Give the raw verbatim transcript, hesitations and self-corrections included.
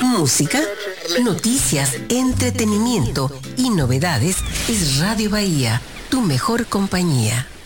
música, noticias, entretenimiento y novedades es Radio Bahía, tu mejor compañía.